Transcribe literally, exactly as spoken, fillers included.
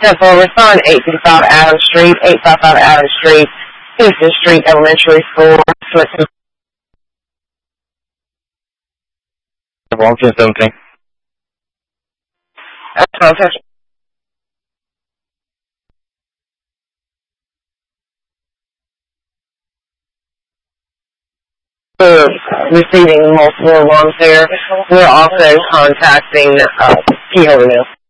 ten four, respond eight fifty-five Adams Street, eight fifty-five Adams Street, Houston Street Elementary School, Switzerland. one ten seventeen. That's my attention. We're receiving multiple alarms there. We're also contacting uh, P. Mill.